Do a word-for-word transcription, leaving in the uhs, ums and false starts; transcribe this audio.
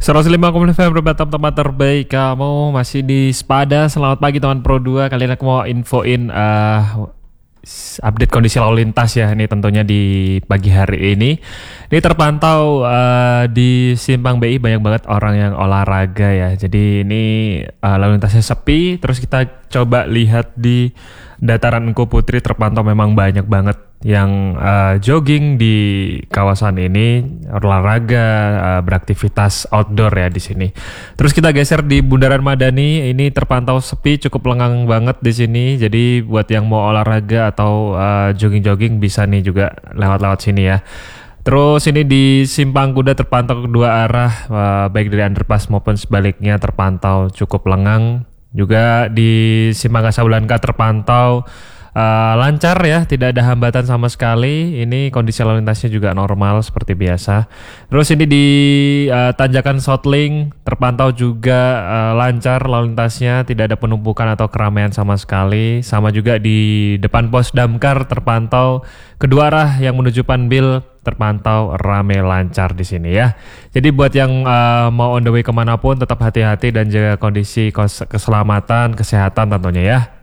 seratus lima koma lima F M tempat terbaik kamu masih di Spada. Selamat pagi teman Pro dua. Kali ini aku mau infoin uh, update kondisi lalu lintas ya. Ini tentunya di pagi hari ini. Ini terpantau uh, di Simpang B I banyak banget orang yang olahraga ya. Jadi ini uh, lalu lintasnya sepi. Terus kita coba lihat di Dataran Engku Putri terpantau memang banyak banget yang uh, jogging di kawasan ini, olahraga, uh, beraktivitas outdoor ya di sini. Terus kita geser di Bundaran Madani, ini terpantau sepi, cukup lengang banget di sini. Jadi buat yang mau olahraga atau uh, jogging-jogging bisa nih juga lewat-lewat sini ya. Terus ini di Simpang Kuda terpantau kedua arah, uh, baik dari underpass maupun sebaliknya terpantau cukup lengang. Juga di Simpang Kasablanka terpantau Uh, lancar ya, tidak ada hambatan sama sekali. Ini kondisi lalu lintasnya juga normal seperti biasa. Terus ini di uh, Tanjakan Sotlink terpantau juga uh, lancar lalu lintasnya, tidak ada penumpukan atau keramaian sama sekali. Sama juga di depan pos Damkar terpantau kedua arah yang menuju Panbil terpantau rame lancar di sini ya. Jadi buat yang uh, mau on the way kemanapun tetap hati-hati dan jaga kondisi keselamatan, kesehatan tentunya ya.